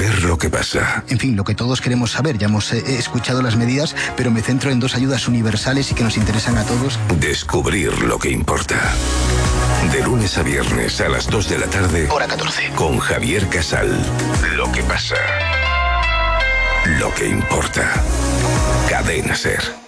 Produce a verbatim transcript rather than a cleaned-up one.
Conocer lo que pasa. En fin, lo que todos queremos saber. Ya hemos eh, escuchado las medidas, pero me centro en dos ayudas universales y que nos interesan a todos. Descubrir lo que importa. De lunes a viernes a las dos de la tarde. Hora catorce. Con Javier Casal. Lo que pasa. Lo que importa. Cadena Ser.